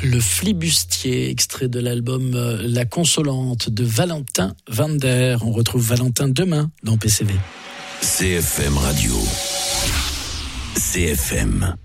Le Flibustier, extrait de l'album La Consolante de Valentin Vander. On retrouve Valentin demain dans PCV. CFM Radio. CFM.